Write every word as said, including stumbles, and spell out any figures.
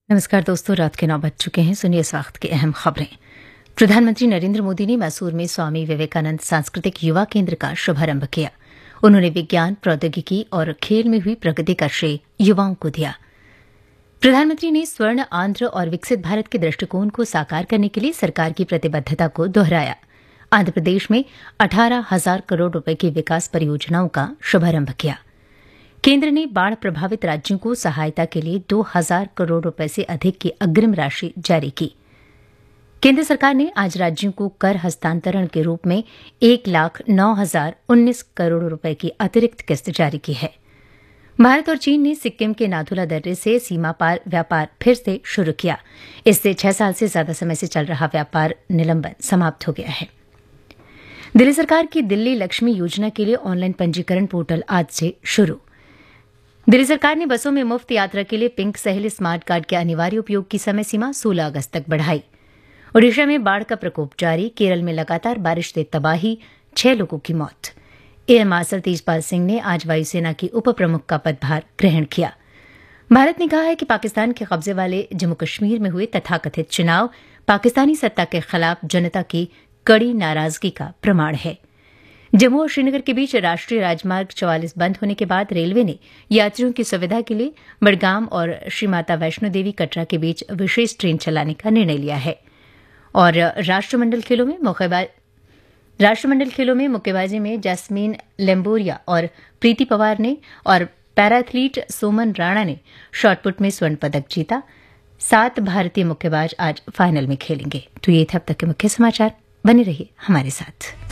नमस्कार दोस्तों, रात के नौ बज चुके हैं। सुनिए इस वक्त की अहम खबरें। प्रधानमंत्री नरेंद्र मोदी ने मैसूर में स्वामी विवेकानंद सांस्कृतिक युवा केंद्र का शुभारंभ किया। उन्होंने विज्ञान, प्रौद्योगिकी और खेल में हुई प्रगति का श्रेय युवाओं को दिया। प्रधानमंत्री ने स्वर्ण आंध्र और विकसित भारत के दृष्टिकोण को साकार करने के लिए सरकार की प्रतिबद्धता को दोहराया। आंध्र प्रदेश में अठारह हजार करोड़ रुपए की विकास परियोजनाओं का शुभारंभ किया। केंद्र ने बाढ़ प्रभावित राज्यों को सहायता के लिए दो हजार करोड़ रुपए से अधिक की अग्रिम राशि जारी की। केंद्र सरकार ने आज राज्यों को कर हस्तांतरण के रूप में एक लाख नौ हजार उन्नीस करोड़ रुपए की अतिरिक्त किस्त जारी की है। भारत और चीन ने सिक्किम के नाथुला दर्रे से सीमा पार व्यापार फिर से शुरू किया। इससे छह साल से ज्यादा समय से चल रहा व्यापार निलंबन समाप्त हो गया है। दिल्ली सरकार की दिल्ली लक्ष्मी योजना के लिए ऑनलाइन पंजीकरण पोर्टल आज से शुरू। दिल्ली सरकार ने बसों में मुफ्त यात्रा के लिए पिंक सहेली स्मार्ट कार्ड के अनिवार्य उपयोग की समय सीमा सोलह अगस्त तक बढ़ाई। ओडिशा में बाढ़ का प्रकोप जारी। केरल में लगातार बारिश से तबाही, छह लोगों की मौत। एयर मार्शल तेजपाल सिंह ने आज वायुसेना की उप प्रमुख का पदभार ग्रहण किया। भारत ने कहा है कि पाकिस्तान के कब्जे वाले जम्मू कश्मीर में हुए तथाकथित चुनाव पाकिस्तानी सत्ता के खिलाफ जनता की कड़ी नाराजगी का प्रमाण है। जम्मू और श्रीनगर के बीच राष्ट्रीय राजमार्ग चौवालीस बंद होने के बाद रेलवे ने यात्रियों की सुविधा के लिए बड़गाम और श्री माता वैष्णो देवी कटरा के बीच विशेष ट्रेन चलाने का निर्णय लिया है। और राष्ट्रमंडल खेलों में मुक्केबाज राष्ट्रमंडल खेलों में मुक्केबाजी में जैस्मीन लेम्बोरिया और प्रीति पवार ने और पैराथलीट सोमन राणा ने शॉटपुट में स्वर्ण पदक जीता। सात भारतीय मुक्केबाज आज फाइनल में खेलेंगे। तो ये थे अब तक के मुख्य समाचार। बने रहिए हमारे साथ।